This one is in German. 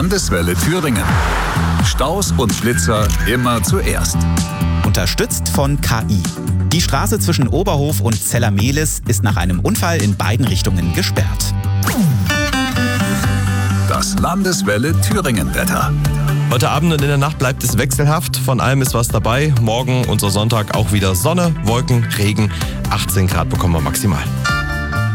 Landeswelle Thüringen. Staus und Blitzer immer zuerst. Unterstützt von KI. Die Straße zwischen Oberhof und Zellermehlis ist nach einem Unfall in beiden Richtungen gesperrt. Das Landeswelle Thüringen-Wetter. Heute Abend und in der Nacht bleibt es wechselhaft. Von allem ist was dabei. Morgen, unser Sonntag, auch wieder Sonne, Wolken, Regen. 18 Grad bekommen wir maximal.